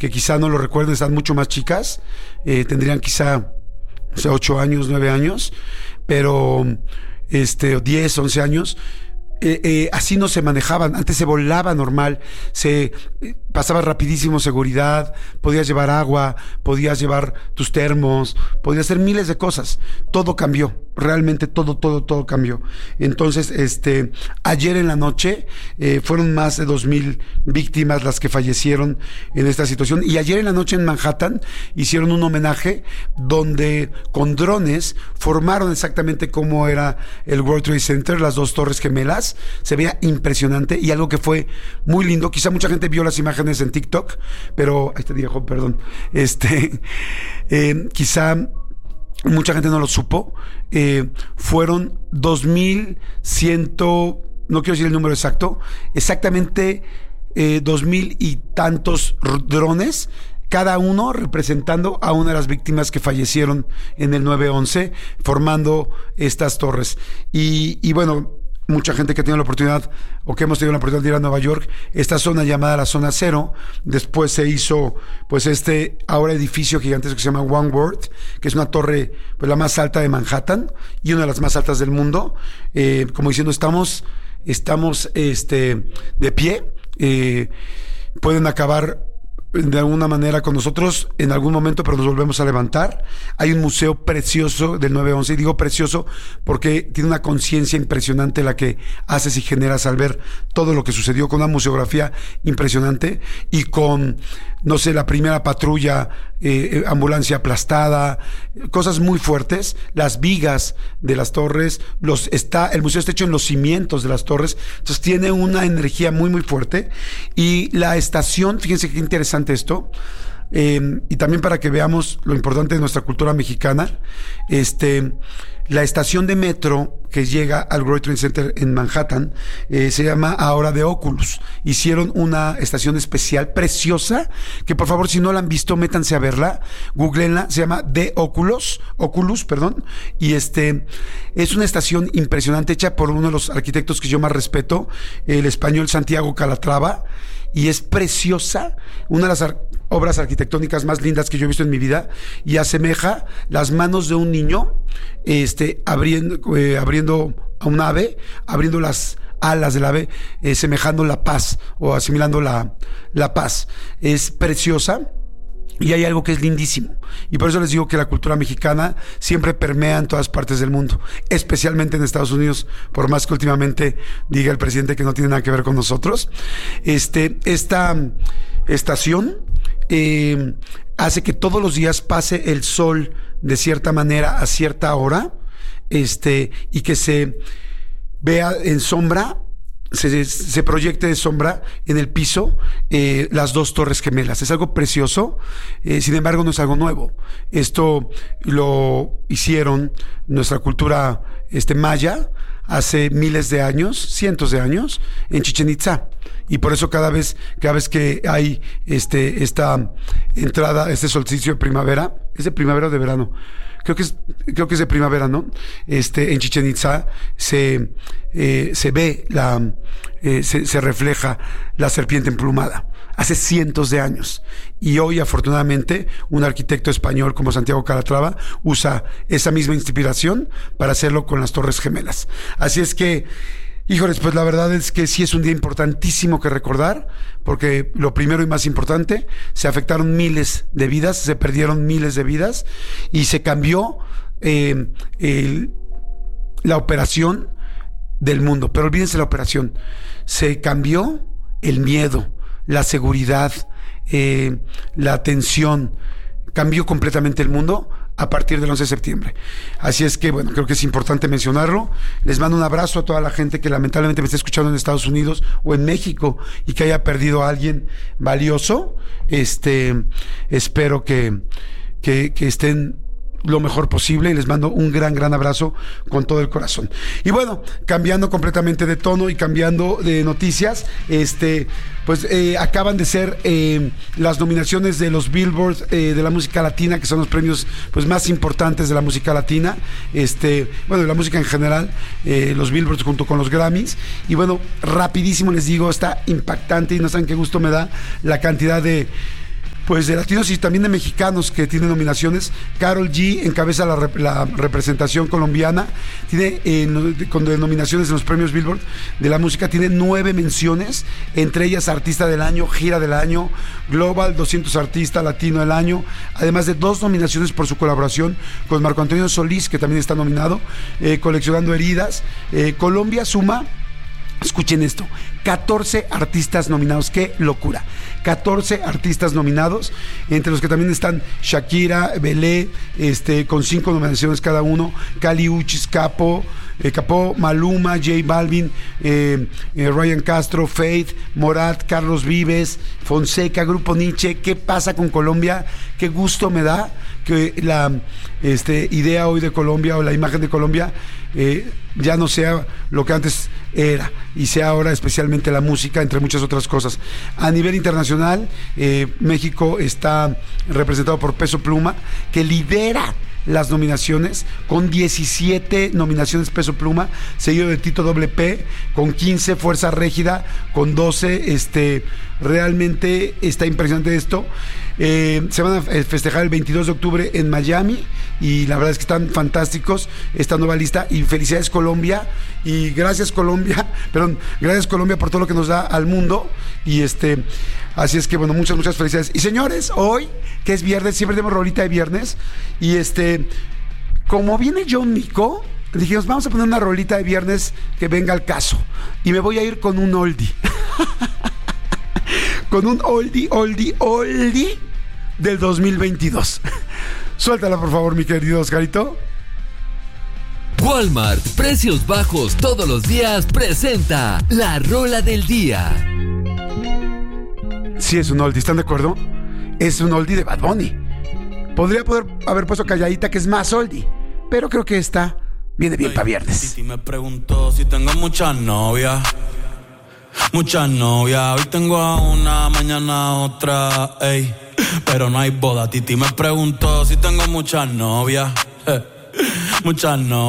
que quizá no lo recuerden, están mucho más chicas, tendrían quizá, o sea, 8 años, 9 años, pero 10, 11 años. Así no se manejaban, antes se volaba normal, se pasaba rapidísimo seguridad, podías llevar agua, podías llevar tus termos, podías hacer miles de cosas. Todo cambió, realmente todo cambió. Entonces, ayer en la noche fueron más de 2,000 víctimas las que fallecieron en esta situación, y ayer en la noche en Manhattan hicieron un homenaje donde con drones formaron exactamente cómo era el World Trade Center, las dos torres gemelas. Se veía impresionante y algo que fue muy lindo. Quizá mucha gente vio las imágenes en TikTok, pero ahí te digo, perdón, quizá mucha gente no lo supo. Fueron 2,100, no quiero decir el número exacto, exactamente 2,000 y tantos drones, cada uno representando a una de las víctimas que fallecieron en el 9/11, formando estas torres. Y bueno, mucha gente que tiene la oportunidad, o que hemos tenido la oportunidad de ir a Nueva York, esta zona llamada la zona cero, después se hizo pues ahora edificio gigantesco que se llama One World, que es una torre pues la más alta de Manhattan y una de las más altas del mundo, como diciendo estamos de pie, pueden acabar de alguna manera con nosotros en algún momento, pero nos volvemos a levantar. Hay un museo precioso del 9/11, y digo precioso porque tiene una conciencia impresionante la que haces y generas al ver todo lo que sucedió, con una museografía impresionante y con, no sé, la primera patrulla, ambulancia aplastada, cosas muy fuertes, las vigas de las torres, el museo está hecho en los cimientos de las torres, entonces tiene una energía muy muy fuerte. Y la estación, fíjense qué interesante esto, y también para que veamos lo importante de nuestra cultura mexicana, la estación de metro que llega al World Trade Center en Manhattan se llama ahora The Oculus. Hicieron una estación especial preciosa, que por favor, si no la han visto, métanse a verla, googleenla, se llama The Oculus, y es una estación impresionante, hecha por uno de los arquitectos que yo más respeto, el español Santiago Calatrava, y es preciosa, una de las obras arquitectónicas más lindas que yo he visto en mi vida, y asemeja las manos de un niño abriendo a un ave, abriendo las alas del ave, semejando la paz o asimilando la paz. Es preciosa. Y hay algo que es lindísimo, y por eso les digo que la cultura mexicana siempre permea en todas partes del mundo, especialmente en Estados Unidos, por más que últimamente diga el presidente que no tiene nada que ver con nosotros. Esta estación hace que todos los días pase el sol de cierta manera a cierta hora, y que se vea en sombra, se proyecte de sombra en el piso las dos torres gemelas. Es algo precioso, sin embargo no es algo nuevo. Esto lo hicieron nuestra cultura maya hace miles de años, cientos de años, en Chichén Itzá. Y por eso cada vez que hay esta entrada, este solsticio de primavera, ¿es de primavera o de verano? Creo que es de primavera, ¿no? En Chichén Itzá se ve se refleja la serpiente emplumada hace cientos de años. Y hoy, afortunadamente, un arquitecto español como Santiago Calatrava usa esa misma inspiración para hacerlo con las Torres Gemelas. Así es que, híjoles, pues la verdad es que sí es un día importantísimo que recordar, porque lo primero y más importante, se afectaron miles de vidas, se perdieron miles de vidas, y se cambió la operación del mundo. Pero olvídense la operación, se cambió el miedo, la seguridad, la tensión, cambió completamente el mundo a partir del 11 de septiembre. Así es que, bueno, creo que es importante mencionarlo. Les mando un abrazo a toda la gente que lamentablemente me está escuchando en Estados Unidos o en México y que haya perdido a alguien valioso. Espero que estén lo mejor posible, y les mando un gran abrazo con todo el corazón. Y bueno, cambiando completamente de tono y cambiando de noticias, acaban de ser las nominaciones de los Billboard de la música latina, que son los premios pues más importantes de la música latina, de la música en general, los Billboard junto con los Grammys. Y bueno, rapidísimo les digo, está impactante y no saben qué gusto me da la cantidad de Pues de latinos y también de mexicanos que tienen nominaciones. Karol G encabeza la representación colombiana. Tiene con nominaciones en los premios Billboard de la música. Tiene 9 menciones, entre ellas Artista del Año, Gira del Año, Global 200 Artista Latino del Año. Además de 2 nominaciones por su colaboración con Marco Antonio Solís, que también está nominado, Coleccionando Heridas. Colombia suma, escuchen esto, 14 artistas nominados. ¡Qué locura! 14 artistas nominados, entre los que también están Shakira, Belé, con 5 nominaciones cada uno, Kali Uchis, Capó, Maluma, J Balvin, Ryan Castro, Faith, Morat, Carlos Vives, Fonseca, Grupo Nietzsche. ¿Qué pasa con Colombia? Qué gusto me da que la idea hoy de Colombia, o la imagen de Colombia, ya no sea lo que antes era, y sea ahora especialmente la música, entre muchas otras cosas. A nivel internacional, México está representado por Peso Pluma, que lidera las nominaciones con 17 nominaciones. Peso Pluma, seguido de Tito WP con 15, Fuerza Régida con 12. Realmente está impresionante esto. Se van a festejar el 22 de octubre en Miami, y la verdad es que están fantásticos esta nueva lista. Y felicidades Colombia, y gracias Colombia por todo lo que nos da al mundo. Y así es que bueno, muchas felicidades. Y señores, hoy que es viernes, siempre tenemos rolita de viernes, y como viene John Mico, dijimos, vamos a poner una rolita de viernes que venga al caso, y me voy a ir con un oldie. Con un oldie del 2022. Suéltala por favor, mi querido Oscarito. Walmart, precios bajos todos los días, presenta la rola del día. Sí, es un oldie, ¿están de acuerdo? Es un oldie de Bad Bunny. Podría haber puesto Calladita, que es más oldie, pero creo que esta viene bien para viernes. Titi me preguntó si tengo muchas novias. Hoy tengo a una, mañana a otra, ey. Pero no hay boda. Titi me preguntó si tengo muchas novias. Muchas novias.